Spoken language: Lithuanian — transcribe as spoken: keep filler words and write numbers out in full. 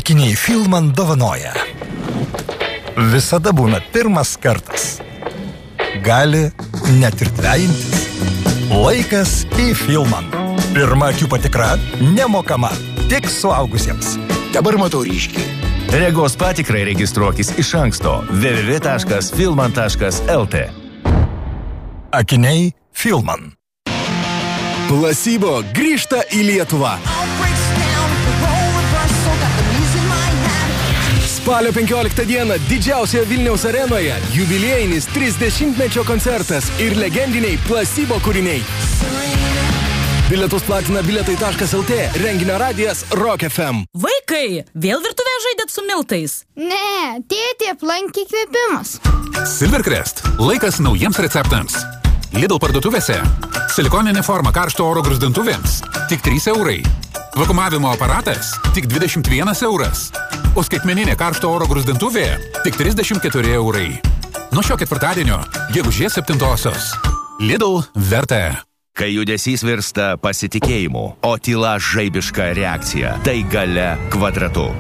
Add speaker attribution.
Speaker 1: Akiniai Filman dovanoja. Visada būna pirmas kartas. Gali net ir trejintis. Laikas į Filman. Pirma akių patikra nemokama, tik suaugusiems.
Speaker 2: Dabar matau ryškiai.
Speaker 3: Regos patikrai registruokis iš anksto w w w taškas filman taškas l t.
Speaker 1: Akiniai Filman.
Speaker 4: Placebo grįžta į Lietuvą. Spalio penkioliktą dieną didžiausioje Vilniaus arenoje jubiliejinis trisdešimtmečio koncertas ir legendiniai Placebo kūriniai. Bilietus platina biletai taškas l t, renginio radijas Rock F M.
Speaker 5: Vaikai, vėl virtuvėje žaidėt su miltais?
Speaker 6: Ne, tėtė aplankė įkvėpimas.
Speaker 7: Silvercrest. Laikas naujiems receptams. Lidl parduotuvėse. Silikoninė forma karšto oro gruzdintuvėms. Tik trys eurai. Vakumavimo aparatas. Tik dvidešimt vienas euras. O skaitmeninė karšto oro gruzdintuvė. Tik trisdešimt keturi eurai. Nuo šio ketvirtadienio, gegužės septintosios. Lidl verta.
Speaker 3: Kai judesys virsta pasitikėjimu, o tyla žaibiška reakcija, tai Galia kvadratu.